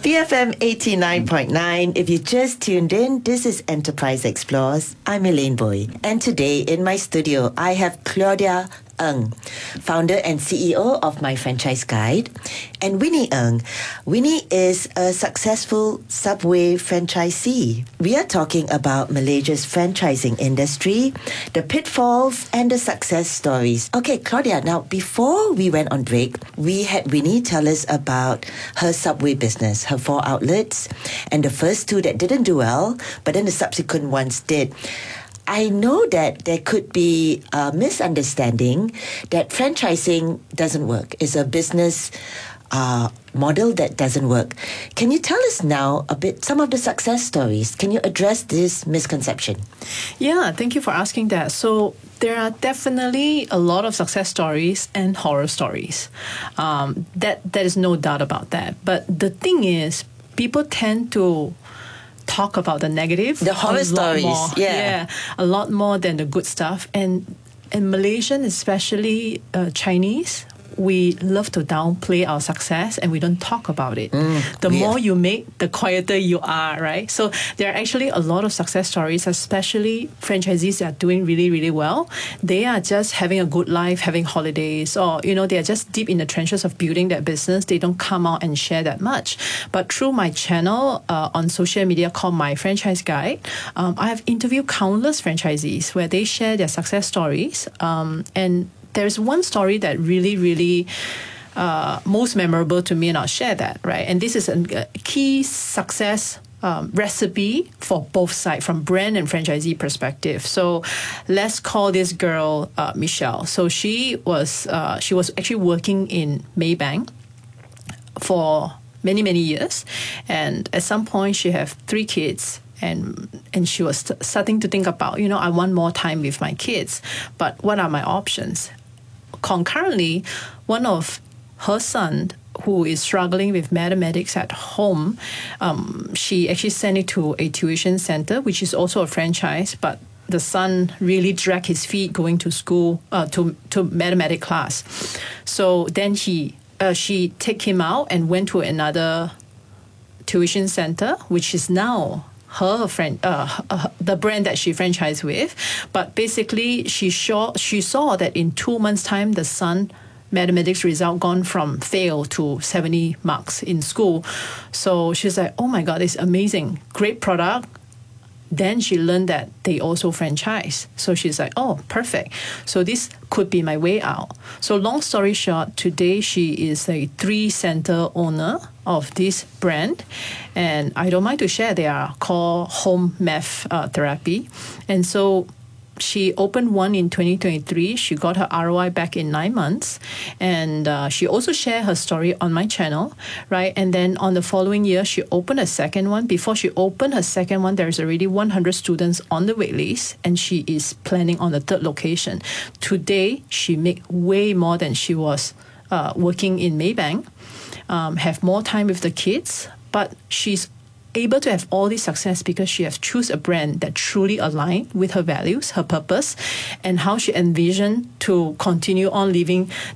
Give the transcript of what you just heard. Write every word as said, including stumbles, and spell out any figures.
B F M eighty-nine point nine. If you just tuned in, this is Enterprise Explores. I'm Elaine Boy. And today in my studio, I have Claudia Ng, founder and C E O of My Franchise Guide, and Winnie Ng. Winnie is a successful Subway franchisee. We are talking about Malaysia's franchising industry, the pitfalls, and the success stories. Okay, Claudia, now before we went on break, we had Winnie tell us about her Subway business, her four outlets, and the first two that didn't do well, but then the subsequent ones did. I know that there could be a misunderstanding that franchising doesn't work. It's a business uh, model that doesn't work. Can you tell us now a bit some of the success stories? Can you address this misconception? Yeah, thank you for asking that. So there are definitely a lot of success stories and horror stories. Um, that there is no doubt about that. But the thing is, people tend to talk about the negative, the horror stories, more, yeah. yeah, a lot more than the good stuff. And and Malaysian, especially uh, Chinese, we love to downplay our success and we don't talk about it. Mm, the yeah. more you make, the quieter you are, right? So there are actually a lot of success stories, especially franchisees that are doing really, really well. They are just having a good life, having holidays, or, you know, they are just deep in the trenches of building that business. They don't come out and share that much. But through my channel uh, on social media called My Franchise Guide, um, I have interviewed countless franchisees where they share their success stories. Um, and there's one story that really, really uh, most memorable to me, and I'll share that, right? And this is a key success um, recipe for both sides, from brand and franchisee perspective. So let's call this girl uh, Michelle. So she was uh, she was actually working in Maybank for many, many years. And at some point, she had three kids. And and she was starting to think about, you know, I want more time with my kids, but what are my options? Concurrently, one of her son, who is struggling with mathematics at home, um, she actually sent it to a tuition center, which is also a franchise, but the son really dragged his feet going to school, uh, to, to mathematics class. So then he, uh, she took him out and went to another tuition center, which is now her friend, uh, uh, the brand that she franchised with. But basically, she saw, she saw that in two months' time, the son mathematics result gone from fail to seventy marks in school. So she's like, oh my God, it's amazing. Great product. Then she learned that they also franchise. So she's like, oh, perfect. So this could be my way out. So long story short, today she is a three-center owner of this brand. And I don't mind to share, they are called Home Math uh, Therapy. And so she opened one in twenty twenty-three. She got her R O I back in nine months. And uh, she also shared her story on my channel, right? And then on the following year, she opened a second one. Before she opened her second one, there's already one hundred students on the wait list, and she is planning on the third location. Today, she make way more than she was uh, working in Maybank, um, have more time with the kids, but she's able to have all this success because she has choose a brand that truly align with her values, her purpose, and how she envisioned to continue on living